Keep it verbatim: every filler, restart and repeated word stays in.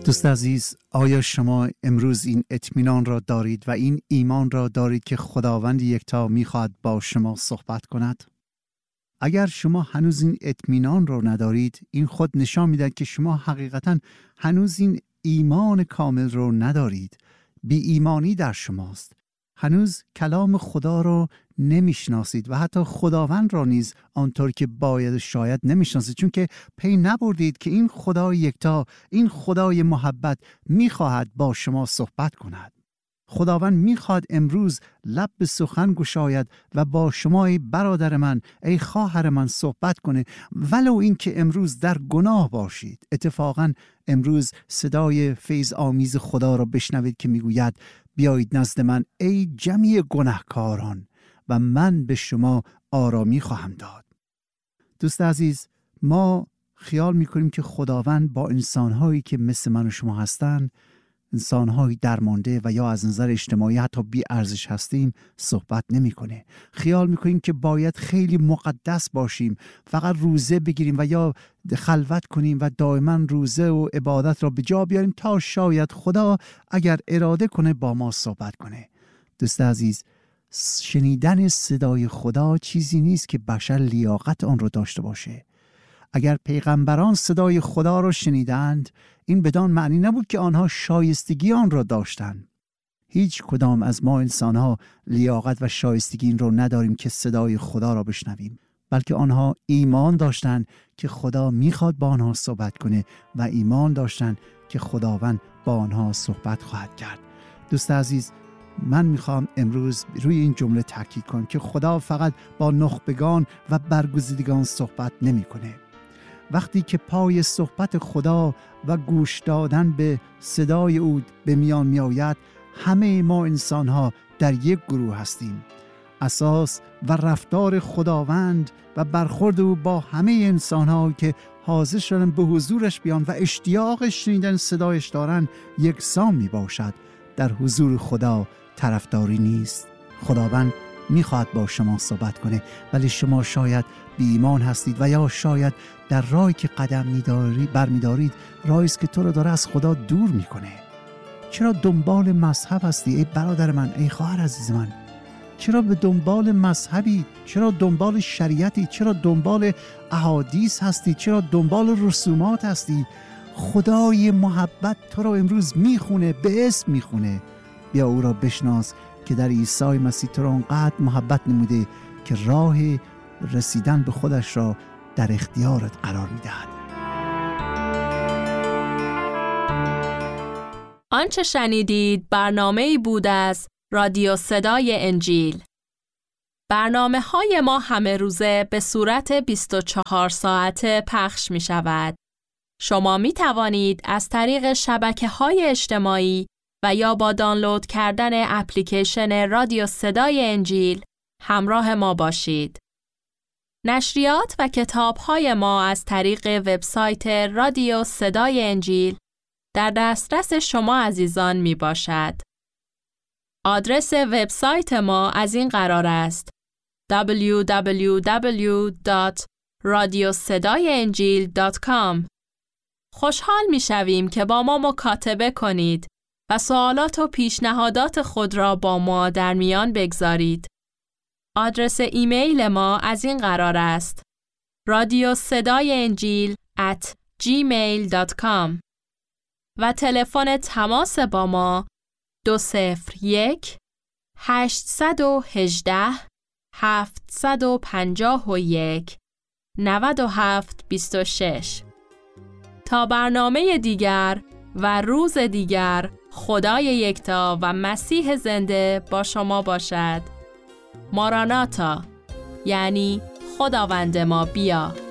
دوست عزیز، آیا شما امروز این اطمینان را دارید و این ایمان را دارید که خداوند یکتا می‌خواهد با شما صحبت کند؟ اگر شما هنوز این اطمینان را ندارید، این خود نشان می‌دهد که شما حقیقتاً هنوز این ایمان کامل را ندارید. بی ایمانی در شماست. هنوز کلام خدا را نمیشناسید و حتی خداوند را نیز آنطور که باید شاید نمیشناسید، چون که پی نبردید که این خدای یکتا، این خدای محبت میخواهد با شما صحبت کند. خداوند میخواد امروز لب به سخن گشاید و با شما ای برادر من، ای خواهر من صحبت کنه، ولو این که امروز در گناه باشید. اتفاقا امروز صدای فیض آمیز خدا را بشنوید که میگوید بیایید نزد من ای جمعی گناهکاران و من به شما آرامی خواهم داد. دوست عزیز، ما خیال میکنیم که خداوند با انسانهایی که مثل من و شما هستند، انسانهایی درمانده و یا از نظر اجتماعی حتی بی ارزش هستیم، صحبت نمیکنه. خیال میکنیم که باید خیلی مقدس باشیم، فقط روزه بگیریم و یا خلوت کنیم و دائما روزه و عبادت را به جا بیاریم تا شاید خدا اگر اراده کنه با ما صحبت کنه. دوست عزیز، شنیدن صدای خدا چیزی نیست که بشر لیاقت آن رو داشته باشه. اگر پیغمبران صدای خدا را شنیدند، این بدان معنی نبود که آنها شایستگی آن را داشتند. هیچ کدام از ما انسانها لیاقت و شایستگی این را نداریم که صدای خدا را بشنویم، بلکه آنها ایمان داشتند که خدا میخواد با آنها صحبت کنه و ایمان داشتند که خداوند با آنها صحبت خواهد کرد. دوست عزیز، من میخوام امروز روی این جمله تاکید کنم که خدا فقط با نخبگان و برگزیدگان صحبت نمیکنه. وقتی که پای صحبت خدا و گوش دادن به صدای او به میان می آید، همه ما انسان ها در یک گروه هستیم. اساس و رفتار خداوند و برخورد او با همه انسان ها که حاضر شدن به حضورش بیان و اشتیاق شنیدن صدایش دارن یکسان می باشد. در حضور خدا طرفداری نیست. خداوند میخواد با شما صحبت کنه، ولی شما شاید بی ایمان هستید و یا شاید در راهی که قدم می‌دارید برمی‌دارید راهی است که تو رو داره از خدا دور میکنه. چرا دنبال مذهب هستی ای برادر من، ای خواهر عزیز من؟ چرا به دنبال مذهبی؟ چرا دنبال شریعتی؟ چرا دنبال احادیث هستی؟ چرا دنبال رسومات هستی؟ خدای محبت تو رو امروز میخونه، به اسم میخونه. بیا او را بشناس که در عیسی مسیح تو را اونقدر محبت نموده که راه رسیدن به خودش را در اختیارت قرار میدهد. آنچه شنیدید برنامه‌ای بود از رادیو صدای انجیل. برنامه های ما همه روزه به صورت بیست و چهار ساعته پخش می شود. شما می توانید از طریق شبکه‌های اجتماعی و یا با دانلود کردن اپلیکیشن رادیو صدای انجیل همراه ما باشید. نشریات و کتاب‌های ما از طریق وبسایت رادیو صدای انجیل در دسترس شما عزیزان می باشد. آدرس وبسایت ما از این قرار است: دبلیو دبلیو دبلیو دات رادیو صدای انجیل دات کام. خوشحال می شویم که با ما مکاتبه کنید و سوالات و پیشنهادات خود را با ما در میان بگذارید. آدرس ایمیل ما از این قرار است: رادیو صدای انجیل ات جیمیل دات کام و تلفن تماس با ما دو صفر یک هشت یک هشت هفت پنج یک نه هفت دو شش. تا برنامه دیگر و روز دیگر، خدای یکتا و مسیح زنده با شما باشد. ماراناتا، یعنی خداوند ما بیا.